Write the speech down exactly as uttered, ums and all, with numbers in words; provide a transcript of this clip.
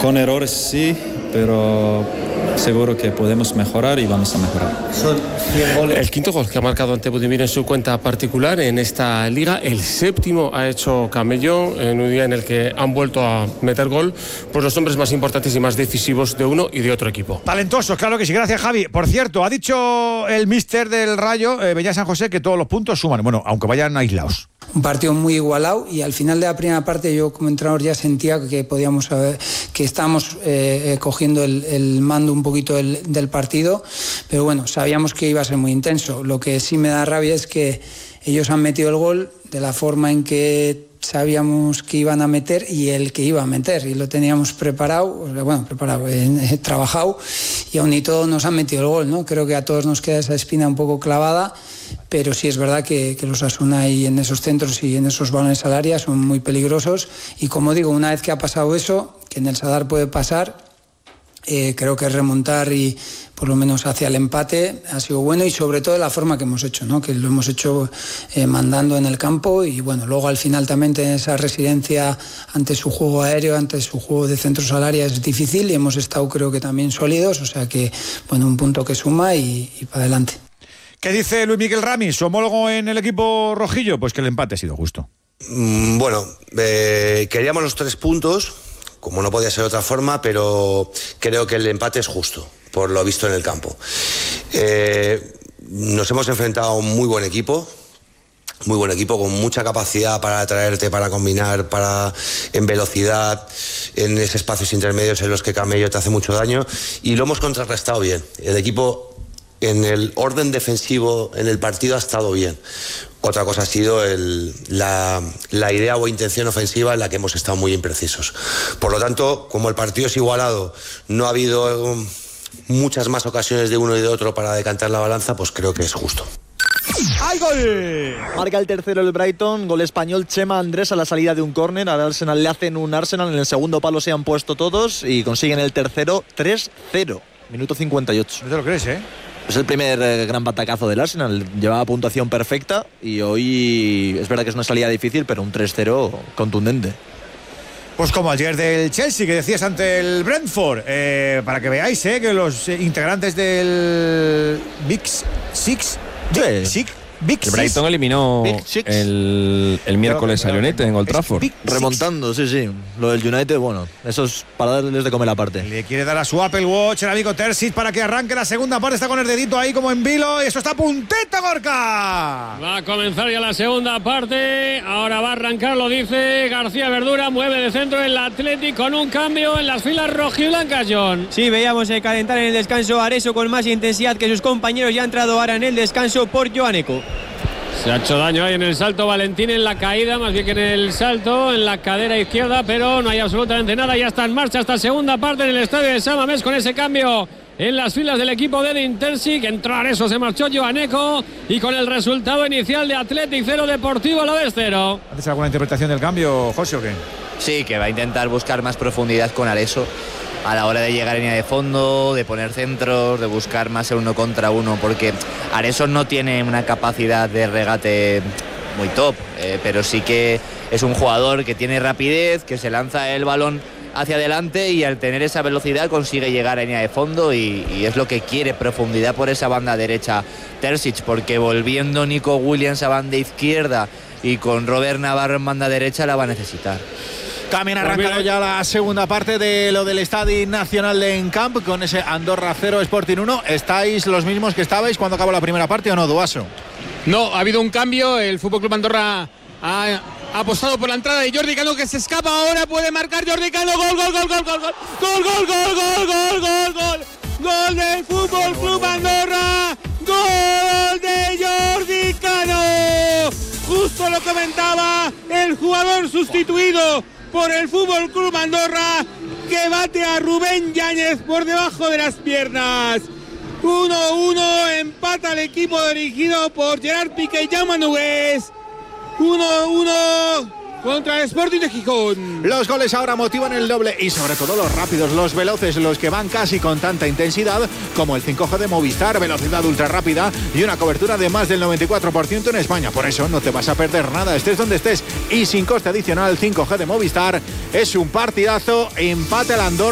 Con errores sí, pero seguro que podemos mejorar y vamos a mejorar. Son cien goles. El quinto gol que ha marcado ante Budimir en su cuenta particular en esta liga, el séptimo ha hecho Camello en un día en el que han vuelto a meter gol pues los hombres más importantes y más decisivos de uno y de otro equipo. Talentosos, claro que sí, gracias Javi. Por cierto, ha dicho el míster del Rayo, eh, Beñat San José, que todos los puntos suman, bueno, aunque vayan aislados. Un partido muy igualado y al final de la primera parte yo como entrenador ya sentía que podíamos saber, que estábamos eh, cogiendo el, el mando un poquito del, del partido, pero bueno, sabíamos que iba a ser muy intenso. Lo que sí me da rabia es que ellos han metido el gol de la forma en que sabíamos que iban a meter y el que iba a meter, y lo teníamos preparado, bueno, preparado, eh, trabajado, y aún y todo nos han metido el gol, ¿no? Creo que a todos nos queda esa espina un poco clavada, pero sí es verdad que, que los Osasuna y en esos centros y en esos balones al área son muy peligrosos, y como digo, una vez que ha pasado eso, que en el Sadar puede pasar, eh, creo que remontar y por lo menos hacia el empate ha sido bueno, y sobre todo la forma que hemos hecho, ¿no? Que lo hemos hecho eh, mandando en el campo, y bueno, luego al final también tener esa residencia ante su juego aéreo, ante su juego de centros al área es difícil, y hemos estado creo que también sólidos, o sea que bueno, un punto que suma y, y para adelante. ¿Qué dice Luis Miguel Ramis, su homólogo en el equipo rojillo? Pues que el empate ha sido justo. Mm, bueno, eh, queríamos los tres puntos, como no podía ser de otra forma, pero creo que el empate es justo, por lo visto en el campo. Eh, nos hemos enfrentado a un muy buen equipo, muy buen equipo, con mucha capacidad para atraerte, para combinar, para en velocidad, en esos espacios intermedios en los que Camello te hace mucho daño, y lo hemos contrarrestado bien. El equipo en el orden defensivo en el partido ha estado bien. Otra cosa ha sido el, la, la idea o intención ofensiva en la que hemos estado muy imprecisos. Por lo tanto, como el partido es igualado, no ha habido um, muchas más ocasiones de uno y de otro para decantar la balanza, pues creo que es justo. ¡Hay gol! Marca el tercero el Brighton, gol español, Chema Andrés a la salida de un córner. Al Arsenal le hacen un Arsenal, en el segundo palo se han puesto todos y consiguen el tercero, tres cero, minuto cincuenta y ocho. No te lo crees, ¿eh? Es el primer eh, gran batacazo del Arsenal, llevaba puntuación perfecta y hoy es verdad que es una salida difícil, pero un tres cero contundente. Pues como ayer del Chelsea, que decías ante el Brentford, eh, para que veáis eh, que los integrantes del Big Six, Big Six, Big el Brighton eliminó el, el miércoles al United en Old Trafford. Remontando, sí, sí. Lo del United, bueno, eso es para darles de comer aparte. Le quiere dar a su Apple Watch el amigo Terzic para que arranque la segunda parte. Está con el dedito ahí como en vilo. Y eso está punteta, Gorka. Va a comenzar ya la segunda parte. Ahora va a arrancar, lo dice García Verdura. Mueve de centro el Atlético con un cambio en las filas rojiblancas, John. Sí, veíamos eh, calentar en el descanso a Areso con más intensidad que sus compañeros. Ya ha entrado ahora en el descanso por Joaneco. Se ha hecho daño ahí en el salto Valentín, en la caída, más bien que en el salto, en la cadera izquierda, pero no hay absolutamente nada. Ya está en marcha esta segunda parte en el estadio de San Mamés con ese cambio en las filas del equipo de Edin Terzic. Entró Areso, se marchó Joaneco, y con el resultado inicial de Athletic cero, Deportivo Alavés cero. ¿Haces alguna interpretación del cambio, José, o qué? Sí, que va a intentar buscar más profundidad con Areso a la hora de llegar en línea de fondo, de poner centros, de buscar más el uno contra uno, porque Areso no tiene una capacidad de regate muy top, eh, pero sí que es un jugador que tiene rapidez, que se lanza el balón hacia adelante y al tener esa velocidad consigue llegar a línea de fondo, y, y es lo que quiere, profundidad por esa banda derecha Terzic, porque volviendo Nico Williams a banda izquierda y con Robert Navarro en banda derecha la va a necesitar. También ha arrancado ya la segunda parte de lo del Estadio Nacional de Encamp con ese Andorra cero, Sporting uno. ¿Estáis los mismos que estabais cuando acabó la primera parte o no, Duaso? No, ha habido un cambio. El F C Andorra ha, ha apostado por la entrada de Jordi Cano, que se escapa ahora. Puede marcar Jordi Cano. Gol, gol, gol, gol, gol, gol, gol, gol, gol, gol, gol, gol, gol. Gol del F C Andorra. Gol de Jordi Cano. Justo lo comentaba el jugador sustituido por el Fútbol Club Andorra, que bate a Rubén Yáñez por debajo de las piernas. uno uno, empata el equipo dirigido por Gerard Piqué y Jaume Nogués. uno uno contra el Sporting de Gijón. Los goles ahora motivan el doble y sobre todo los rápidos, los veloces, los que van casi con tanta intensidad como el cinco G de Movistar, velocidad ultra rápida y una cobertura de más del noventa y cuatro por ciento en España. Por eso no te vas a perder nada, estés donde estés, y sin coste adicional. Cinco G de Movistar es un partidazo. Empate al Andorra.